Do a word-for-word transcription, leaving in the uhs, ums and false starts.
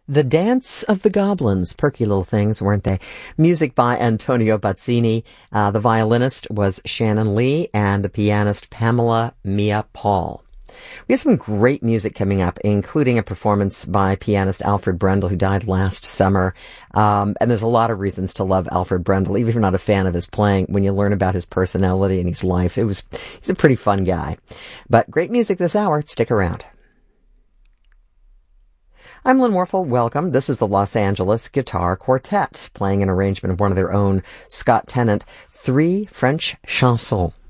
The Dance of the Goblins. Perky little things, weren't they? Music by Antonio Bazzini. Uh, the violinist was Shannon Lee, and the pianist Pamela Mia Paul. We have some great music coming up, including a performance by pianist Alfred Brendel, who died last summer. Um, and there's a lot of reasons to love Alfred Brendel, even if you're not a fan of his playing. When you learn about his personality and his life, it was he's a pretty fun guy. But great music this hour. Stick around. I'm Lynn Warfel. Welcome. This is the Los Angeles Guitar Quartet, playing an arrangement of one of their own, Scott Tennant, Three French Chansons.